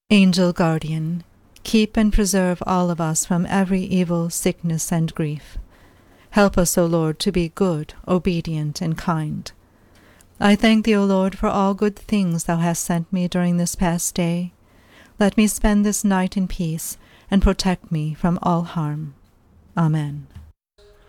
Angel Guardian, keep and preserve all of us from every evil, sickness, and grief. Help us, O Lord, to be good, obedient, and kind. I thank Thee, O Lord, for all good things Thou hast sent me during this past day. Let me spend this night in peace, and protect me from all harm. Amen.